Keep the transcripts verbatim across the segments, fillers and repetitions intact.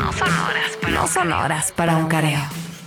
No son horas para, no son horas para un careo.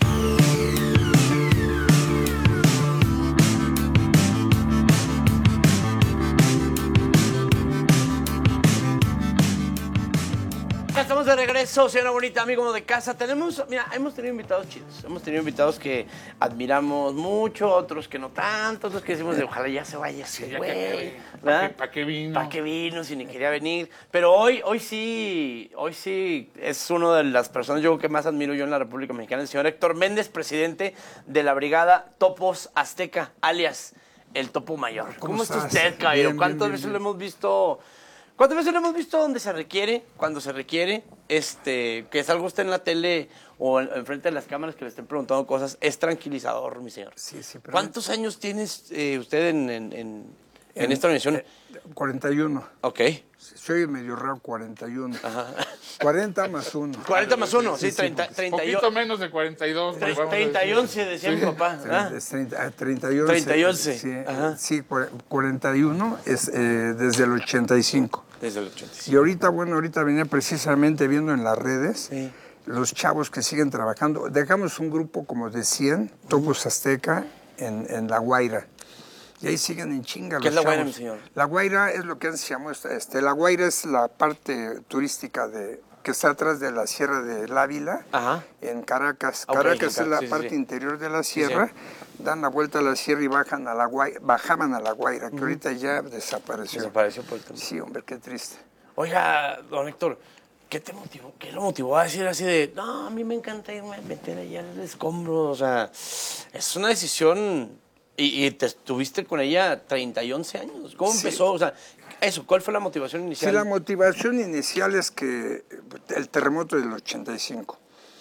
Estamos de regreso, señora bonita, amigo de casa. Tenemos, mira, hemos tenido invitados chidos. Hemos tenido invitados que admiramos mucho, otros que no tanto, otros que decimos de ojalá ya se vaya ese güey. ¿Para qué, pa qué vino? ¿Para qué vino si ni quería venir? Pero hoy, hoy sí, hoy sí es una de las personas yo creo que más admiro yo en la República Mexicana, el señor Héctor Méndez, presidente de la brigada Topos Azteca, alias el Topo Mayor. ¿Cómo, ¿Cómo está usted, caballero? ¿Cuántas bien, veces bien. lo hemos visto? ¿Cuántas veces lo hemos visto donde se requiere, cuando se requiere, este, que salga usted en la tele o enfrente de las cámaras que le estén preguntando cosas? Es tranquilizador, mi señor. Sí, sí. Pero ¿Cuántos no... años tiene eh, usted en, en, en, en esta organización? Eh, cuarenta y uno. Ok. Soy medio raro, cuarenta y uno. Ajá. cuarenta más uno. cuarenta más uno, sí, sí, treinta, sí. treinta. Poquito menos de cuarenta y dos. treinta y once, decía sí. mi papá. ¿Ah? treinta, treinta y once. treinta y once. Sí, Ajá. sí, cuarenta y uno es eh, desde el ochenta y cinco. Desde el ochenta y cinco. Y ahorita, bueno, ahorita venía precisamente viendo en las redes sí. los chavos que siguen trabajando. Dejamos un grupo como de cien, Topos Azteca, en, en La Guaira. Y ahí siguen en chinga los ¿Qué es La Guaira, chavos. mi señor? La Guaira es lo que antes se llamó, este, La Guaira es la parte turística de, que está atrás de la Sierra del Ávila, Ajá. en Caracas. Okay, Caracas okay, es la sí, parte sí. interior de la sierra, sí, sí. Dan la vuelta a la sierra y bajan a la Guaira, bajaban a La Guaira, que uh-huh. ahorita ya desapareció. Desapareció por el tiempo. Sí, hombre, qué triste. Oiga, don Héctor, ¿qué te motivó? ¿Qué lo motivó a decir así de, no, a mí me encanta irme a meter allá en el escombro? O sea, es una decisión. Y, y te estuviste con ella treinta y once años. ¿Cómo sí. empezó? O sea, eso, ¿cuál fue la motivación inicial? Sí, la motivación inicial es que el terremoto del ochenta y cinco.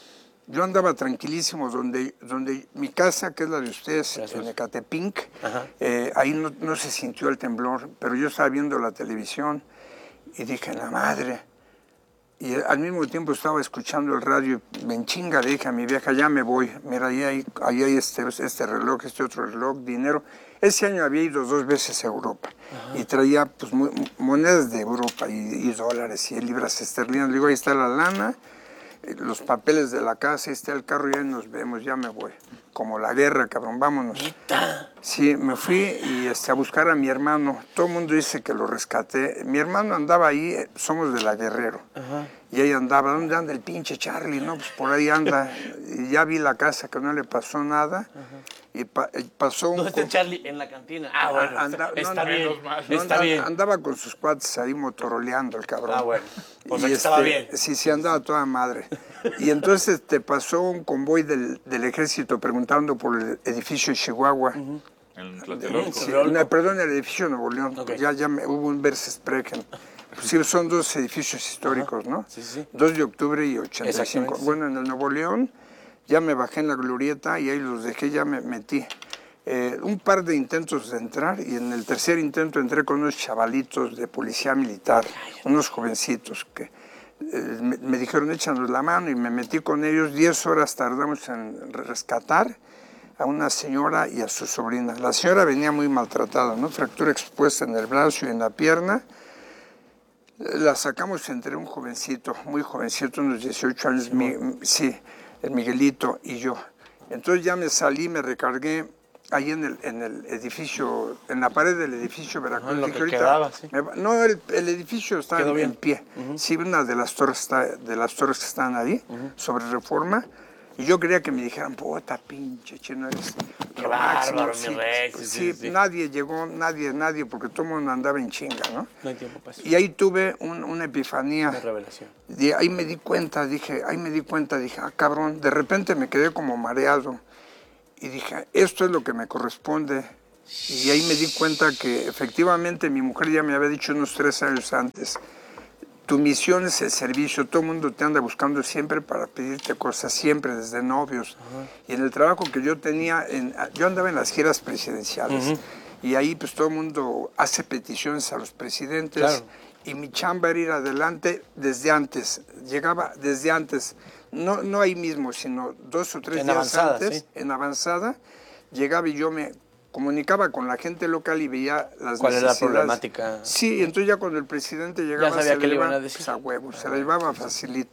Yo andaba tranquilísimo donde, donde mi casa, que es la de ustedes, Gracias. en Ecatepinc, eh, ahí no, no se sintió el temblor, pero yo estaba viendo la televisión y dije, la madre. Y al mismo tiempo estaba escuchando el radio, me enchinga, le dije a mi vieja, ya me voy. Mira, ahí hay, ahí hay este, este reloj, este otro reloj, dinero. Ese año había ido dos veces a Europa. Ajá. Y traía pues, monedas de Europa y, y dólares y libras esterlinas. Le digo, ahí está la lana, los papeles de la casa, ahí está el carro, ya nos vemos, ya me voy. Como la guerra, cabrón, vámonos. ¿Neta? Sí, me fui y este, a buscar a mi hermano. Todo el mundo dice que lo rescaté. Mi hermano andaba ahí, somos de la Guerrero. Ajá. Y ahí andaba, ¿dónde anda el pinche Charlie? No, pues por ahí anda. Y ya vi la casa, que no le pasó nada. Ajá. Y pa pasó un... ¿Dónde está Charlie? En la cantina. Ah, bueno, anda, está, está, no, bien, no, está andaba, bien. Andaba con sus cuates ahí motoroleando el cabrón. Ah, bueno. O sea y que este, estaba bien. Sí, sí, andaba toda madre. Y entonces te pasó un convoy del, del ejército preguntando por el edificio de Chihuahua. Uh-huh. En Tlatelolco. Sí, no, perdón, el edificio de Nuevo León. Okay. Ya, ya me, hubo un Versesprechen. Pues sí, son dos edificios históricos, Ajá. ¿no? Sí, sí. dos de octubre y ochenta y cinco. Bueno, en el Nuevo León ya me bajé en la glorieta y ahí los dejé, ya me metí. Eh, un par de intentos de entrar y en el tercer intento entré con unos chavalitos de policía militar, unos jovencitos que eh, me, me dijeron échanos la mano y me metí con ellos. Diez horas tardamos en rescatar a una señora y a su sobrina. La señora venía muy maltratada, ¿no? Fractura expuesta en el brazo y en la pierna. La sacamos entre un jovencito, muy jovencito, unos dieciocho años, sí, mi, sí, el Miguelito y yo. Entonces ya me salí, me recargué ahí en el, en el edificio, en la pared del edificio Veracruz. Ah, lo dije, que ahorita, quedaba, sí. me, no, el, el edificio está en, en pie. Uh-huh. Sí, una de las torres está, de las torres que están ahí, uh-huh. sobre Reforma. Y yo quería que me dijeran, puta pinche chino, eres qué bárbaro, sí, mi rey. Sí, sí, sí, sí, nadie llegó, nadie, nadie, porque todo el mundo andaba en chinga, ¿no? No hay tiempo para eso. Y ahí tuve un, una epifanía. Una revelación. Y ahí me di cuenta, dije, ahí me di cuenta, dije, ah, cabrón, de repente me quedé como mareado. Y dije, esto es lo que me corresponde. Y ahí me di cuenta que efectivamente mi mujer ya me había dicho unos tres años antes, tu misión es el servicio, todo el mundo te anda buscando siempre para pedirte cosas, siempre, desde novios. Uh-huh. Y en el trabajo que yo tenía, en, yo andaba en las giras presidenciales, uh-huh. y ahí pues todo el mundo hace peticiones a los presidentes, claro. Y mi chamba era ir adelante desde antes, llegaba desde antes, no, no ahí mismo, sino dos o tres en días avanzada, antes, ¿sí? En avanzada, llegaba y yo me comunicaba con la gente local y veía las ¿Cuál era la necesidades. problemática? Sí, entonces ya cuando el presidente llegaba, ya sabía se que le iba iban a decir. Pues a huevo, se la llevaba facilito.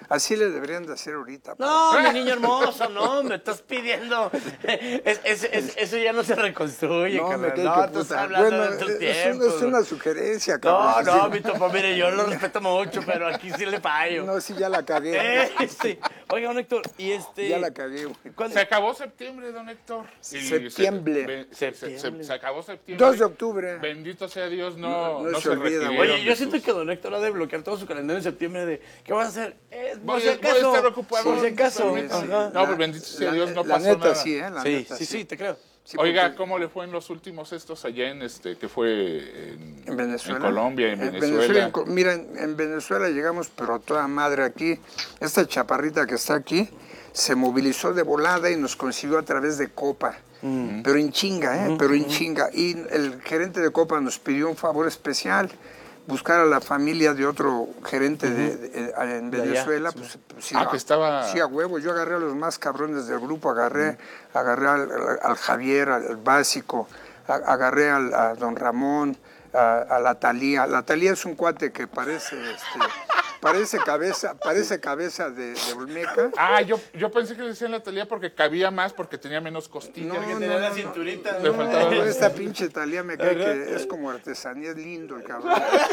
Así le deberían de hacer ahorita. No, mi niño hermoso, no, me estás pidiendo. Es, es, es, eso ya no se reconstruye, No, me carnal. cae No, que tú puta. estás hablando Bueno, de tus es, tiempos. una, es una sugerencia, No, cabrón. no, Sí. mi topo, mire, yo lo respeto mucho, pero aquí sí le fallo. No, sí, ya la cagué. Eh, sí. Oiga, don Héctor, y este... Ya la cagué, güey. ¿cuándo- Se acabó septiembre, don Héctor. Y Septiembre. Se, se- se- se- se acabó septiembre. dos de octubre. Bendito sea Dios, no, No- no no se se olvida, requirieron Oye, yo de siento sus- que don Héctor ha de bloquear todo su calendario en septiembre de... ¿Qué vas a hacer? Eh, por Voy, si a- voy a acaso. estar ocupado. Por si acaso. totalmente. Ajá. No, pues bendito sea La- Dios, no la pasó neta nada. sí, ¿eh? La Sí, neta sí, sí, te creo. Sí, Oiga, porque ¿cómo le fue en los últimos estos allá en este, que fue en, en Venezuela. en Colombia, en En Venezuela? en Co- mira, en, en Venezuela llegamos, pero a toda madre aquí. Esta chaparrita que está aquí se movilizó de volada y nos consiguió a través de Copa. Pero en chinga, ¿eh? Pero en chinga. Y el gerente de Copa nos pidió un favor especial. Buscar a la familia de otro gerente de, de- de- en De allá, Venezuela. sí. Pues, pues, sí, Ah, a- que estaba- Sí, a huevo. Yo agarré a los más cabrones del grupo. Agarré, agarré al, al- al Javier, al, al Básico. a- agarré al, a don Ramón, a, a la Talía. La Talía es un cuate que parece... Este, Parece cabeza, parece cabeza de, de Olmeca. Ah, yo, yo pensé que le decían la Talía porque cabía más, porque tenía menos costillas. No, Que no, tenía no, la no. cinturita. Le faltaba- No, esta pinche Talía me cae que es como artesanía, es lindo el cabrón.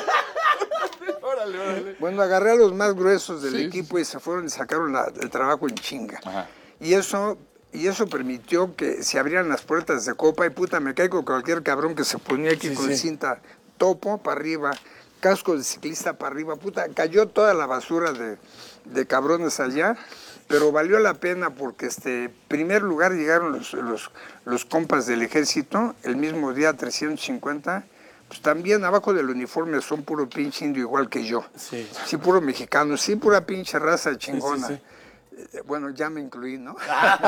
Órale, órale. Bueno, agarré a los más gruesos del Sí, equipo y se fueron y sacaron la- el trabajo en chinga. Ajá. Y eso, y eso permitió que se abrieran las puertas de Copa y puta, me caigo con cualquier cabrón que se ponía aquí Sí, con sí. cinta topo para arriba, casco de ciclista para arriba, puta, cayó toda la basura de, de cabrones allá, pero valió la pena porque este primer lugar llegaron los, los, los compas del ejército, el mismo día trescientos cincuenta, pues también abajo del uniforme son puro pinche indio igual que yo. Sí. Sí, puro mexicano, sí, pura pinche raza chingona. sí. Eh, Bueno, ya me incluí, ¿no?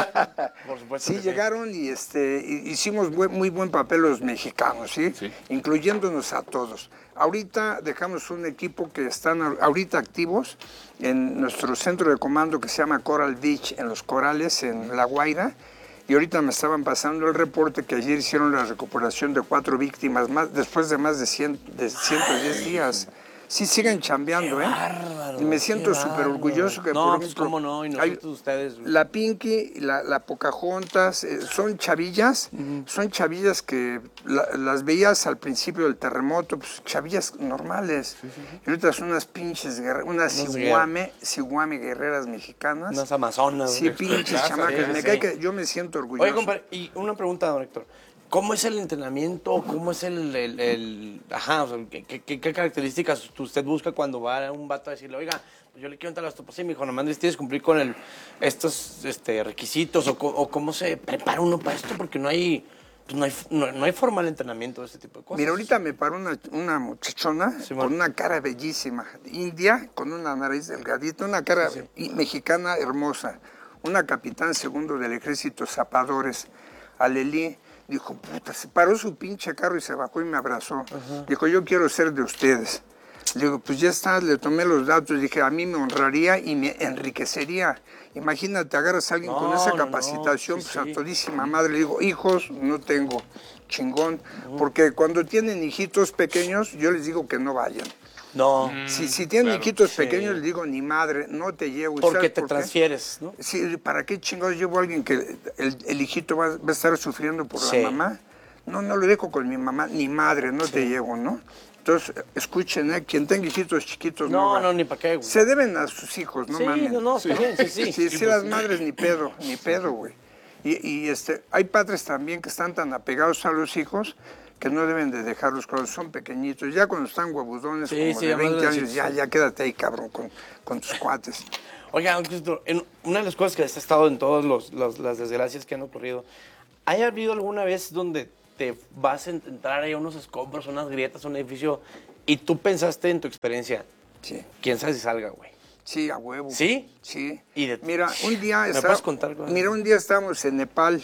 Por supuesto. Sí, que llegaron y este, hi- hicimos buen- muy buen papel los mexicanos, ¿sí? Sí. Incluyéndonos a todos. Ahorita dejamos un equipo que están a- ahorita activos en nuestro centro de comando que se llama Coral Beach, en Los Corales, en La Guaira. Y ahorita me estaban pasando el reporte que ayer hicieron la recuperación de cuatro víctimas más, después de más de, cien, de ciento diez días. Sí, siguen chambeando, ¿eh? bárbaro, Y me siento qué súper bárbaro. orgulloso que, No, por pues, ejemplo, cómo no, y hay- nosotros ustedes. la Pinky, la, la Pocahontas, eh, son chavillas, son chavillas que la- las veías al principio del terremoto, pues chavillas normales. Y ahorita son unas pinches, guerre- unas Unas siguame, siguame guerreras mexicanas. Unas amazonas. Sí, güey. pinches Expresas, chamacas. sí, Me sí. cae que yo me siento orgulloso. Oye, compadre, y una pregunta, don Héctor. ¿Cómo es el entrenamiento? ¿Cómo es el... el, el- ajá, o sea, ¿qué, qué, qué características usted busca cuando va a un vato a decirle, oiga, pues yo le quiero entrar a las topas? Sí, mi hijo, nomás necesitas cumplir con el, estos este, requisitos o, co- o cómo se prepara uno para esto, porque no hay, pues no hay, no, no hay formal entrenamiento de este tipo de cosas. Mira, ahorita me paró una, una muchachona Sí, con bueno. una cara bellísima, india, con una nariz delgadita, una cara y- mexicana hermosa, una capitán segundo del ejército Zapadores, Alelí, dijo, puta, se paró su pinche carro y se bajó y me abrazó. Dijo, yo quiero ser de ustedes. Le digo, pues ya está, le tomé los datos, dije, a mí me honraría y me enriquecería. Imagínate, agarras a alguien con No, esa no, no, capacitación, sí, pues sí. a todísima madre. Le digo, hijos, no tengo, chingón. Porque cuando tienen hijitos pequeños, yo les digo que no vayan. No, Si, si tienen claro. hijitos Sí. pequeños, les digo, ni madre, no te llevo. ¿Y porque sabes te por qué? transfieres, ¿no? Sí, ¿para qué chingados llevo a alguien que el, el hijito va, va a estar sufriendo por Sí. la mamá? No, no lo dejo con mi mamá, ni madre, no te llevo, ¿no? Entonces, escuchen, ¿eh? Quien tenga hijitos chiquitos, no No, va. no, ni para qué, güey. Se deben a sus hijos, no sí, mames. no, no, está bien, sí, sí. Sí, sí, las madres ni pedo, ni pedo, güey. Y, y, este, hay padres también que están tan apegados a los hijos que no deben de dejarlos cuando son pequeñitos. Ya cuando están huevudones, Sí, como sí, de ya más veinte años, grandecitos, ya, sí. ya quédate ahí, cabrón, con, con tus cuates. Oiga, don Cristo, en una de las cosas que ha estado en todas los, los- las desgracias que han ocurrido, ¿hay habido alguna vez donde te vas a entrar ahí a unos escombros, unas grietas, un edificio, y tú pensaste en tu experiencia, Sí, quién sabe si salga, güey? sí, a huevo. ¿Sí? Sí. Y de- Mira, un día ¿Me está- puedes contar cosas? Mira, un día estábamos en Nepal.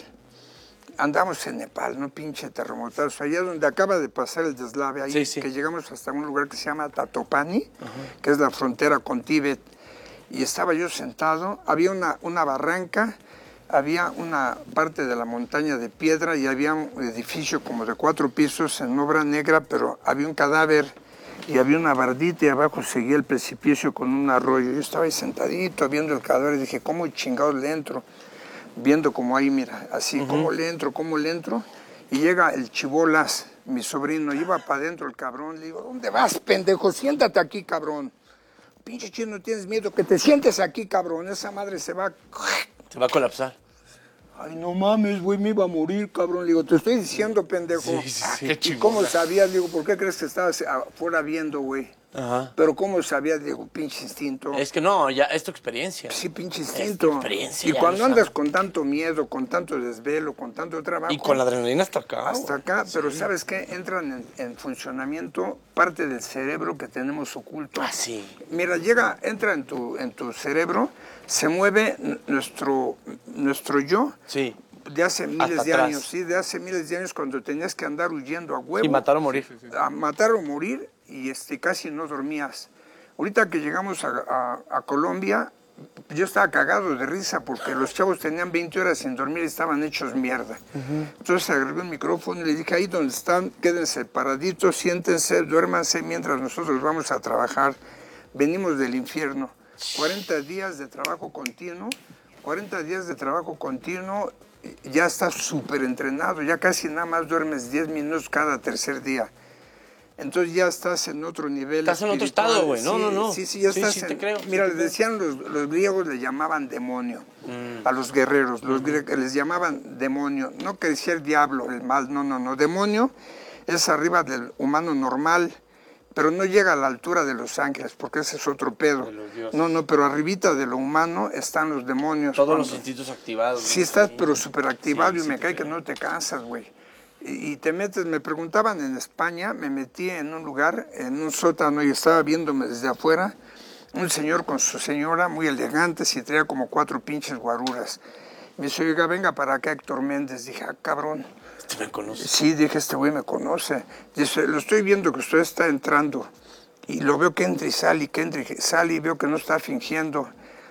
Andamos en Nepal, no pinche terremotazo. Allá donde acaba de pasar el deslave, ahí Sí, sí. que llegamos hasta un lugar que se llama Tatopani, que es la frontera con Tíbet. Y estaba yo sentado, había una, una barranca, había una parte de la montaña de piedra y había un edificio como de cuatro pisos en obra negra, pero había un cadáver y había una bardita y abajo seguía el precipicio con un arroyo. Yo estaba ahí sentadito viendo el cadáver y dije, ¿cómo chingados le entro? Viendo como ahí, mira, así, uh-huh. ¿Cómo le entro? ¿Cómo le entro? Y llega el Chibolas, mi sobrino, iba para adentro el cabrón. Le digo, ¿dónde vas, pendejo? Siéntate aquí, cabrón. Pinche chino, ¿tienes miedo? Que te sientes aquí, cabrón. Esa madre se va... Se va a colapsar. Ay, no mames, güey, me iba a morir, cabrón. Le digo, te estoy diciendo, pendejo. Sí, sí, sí. ¿Y qué cómo sabías? Le digo, ¿por qué crees que estabas afuera viendo, güey? Ajá. Pero ¿cómo sabías? Le digo, pinche instinto. Es que no, ya es tu experiencia. Sí, pinche instinto. Es tu experiencia. Y cuando andas con tanto miedo, con tanto desvelo, con tanto trabajo... Y con la adrenalina hasta acá. Hasta acá, pero sí. ¿Sabes qué? Entran en, en funcionamiento parte del cerebro que tenemos oculto. Ah, sí. Mira, llega, entra en tu, en tu cerebro, se mueve nuestro, nuestro yo. Sí. De hace miles Hasta de atrás. años, sí, de hace miles de años cuando tenías que andar huyendo a huevo. Y matar o morir. Sí, sí, sí. A matar o morir y este, casi no dormías. Ahorita que llegamos a, a, a Colombia, yo estaba cagado de risa porque los chavos tenían veinte horas sin dormir y estaban hechos mierda. Uh-huh. Entonces agarré el micrófono y le dije, ahí donde están, quédense paraditos, siéntense, duérmanse mientras nosotros vamos a trabajar. Venimos del infierno. cuarenta días de trabajo continuo, cuarenta días de trabajo continuo, ya estás súper entrenado, ya casi nada más duermes diez minutos cada tercer día. Entonces ya estás en otro nivel. Estás en otro estado, güey. No, sí, no, no. Sí, sí, ya sí, estás sí, en... te creo. Mira, sí, les te decían, los, los griegos le llamaban demonio mm. a los guerreros. Los Mm. griegos les llamaban demonio. No que decía el diablo, el mal, no, no, no. Demonio es arriba del humano normal, pero no llega a la altura de los ángeles, porque ese es otro pedo. No, no, pero arribita de lo humano están los demonios. Todos cuando... los instintos activados. Sí, ¿no? estás, Sí. pero súper activado Sí, y sí, me cae creo. que no te cansas, güey. Y, y te metes, me preguntaban en España, me metí en un lugar, en un sótano, y estaba viéndome desde afuera, un señor con su señora, muy elegantes, y traía como cuatro pinches guaruras. Me dice, oiga, venga para acá, Héctor Méndez. Dije, ah, cabrón. ¿Este me conoce? Sí, dije, este güey me conoce. Dice, lo estoy viendo que usted está entrando. Y lo veo que entra y sale, y que entra y sale, y veo que no está fingiendo.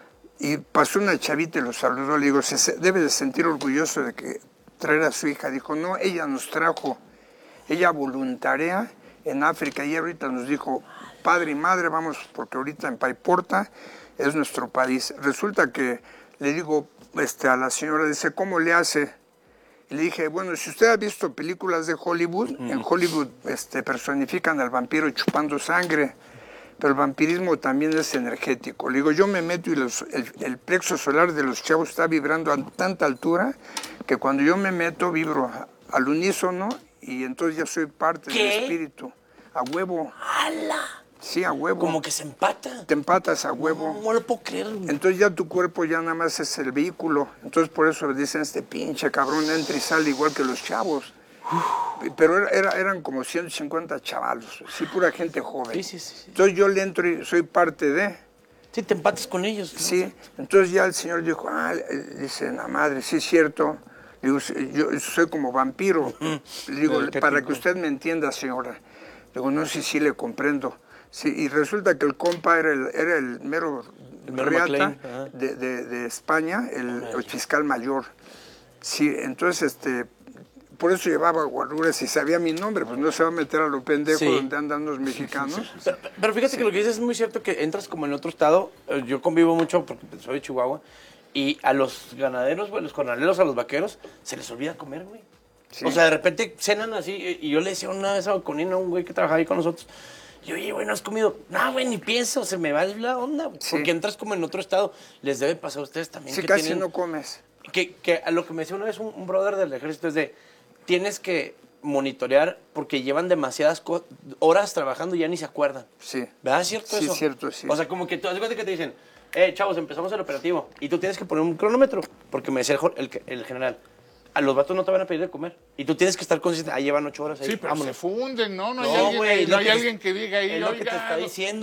Y pasó una chavita y lo saludó. Le digo, se debe de sentir orgulloso de que traer a su hija. Dijo, no, ella nos trajo. Ella voluntarea en África. Y ahorita nos dijo, padre y madre, vamos, porque ahorita en Paiporta es nuestro país. Resulta que le digo este, a la señora, dice, ¿cómo le hace? Y le dije, bueno, si usted ha visto películas de Hollywood, mm. en Hollywood este, personifican al vampiro chupando sangre, pero el vampirismo también es energético. Le digo, yo me meto y los, el, el plexo solar de los chavos está vibrando a tanta altura que cuando yo me meto vibro al unísono y entonces ya soy parte ¿Qué? del espíritu. A huevo. ¡Hala! Sí, a huevo. Como que se empata. Te empatas a huevo. No, no lo puedo creer. Entonces ya tu cuerpo ya nada más es el vehículo. Entonces por eso dicen, este pinche cabrón entra y sale igual que los chavos. Uf. Pero era, era, eran como ciento cincuenta chavalos, sí, pura gente joven. Sí, sí, sí, sí. Entonces yo le entro y soy parte de... Sí, te empatas con ellos. ¿no? Sí, entonces ya el señor dijo, ah, dice, la madre, sí es cierto. Le digo, yo soy como vampiro. Uh-huh. Le digo, para que usted me entienda, señora. Le digo, no, sí, sí, le comprendo. Sí, y resulta que el compa era el, era el mero, el mero reata de, de, de España, el, el fiscal mayor. Sí, entonces, este, por eso llevaba guaruras y sabía mi nombre, pues no se va a meter a lo pendejo sí. donde andan los mexicanos. Sí, sí, sí. Pero, pero fíjate sí. que lo que dices es muy cierto, que entras como en otro estado. Yo convivo mucho porque soy de Chihuahua, y a los ganaderos, güey, los jornaleros, a los vaqueros, se les olvida comer, güey. Sí. O sea, de repente cenan así, y yo le decía una vez a Conina, un güey que trabajaba ahí con nosotros, y oye, güey, ¿no has comido? No, güey, ni pienso, se me va la onda, güey. Sí. Porque entras como en otro estado. Les debe pasar a ustedes también. Sí, que casi tienen, no comes. Que, que a lo que me decía una vez un, un brother del ejército es de, tienes que monitorear porque llevan demasiadas horas trabajando y ya ni se acuerdan. Sí. ¿Verdad? ¿Es cierto sí, eso? Sí, cierto, sí. O sea, como que tú das cuenta que te dicen, eh, chavos, empezamos el operativo. Y tú tienes que poner un cronómetro. Porque me decía el, el, el general, a los vatos no te van a pedir de comer. Y tú tienes que estar consciente. Ahí llevan ocho horas ahí. Sí, pero vámonos. Se funden, ¿no? No, no hay, alguien, wey, no hay que alguien que diga ahí, es lo oiga, que te está diciendo.